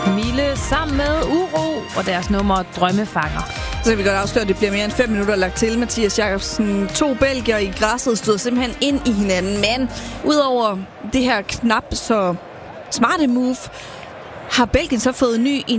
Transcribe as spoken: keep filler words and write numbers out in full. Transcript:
Mille sammen med Uro og deres nummer Drømmefanger. Så kan vi godt afsløre, at det bliver mere end fem minutter lagt til. Mathias Jakobsen, to belgier i græsset, stod simpelthen ind i hinanden. Men udover det her knap så smarte move, har Belgien så fået ny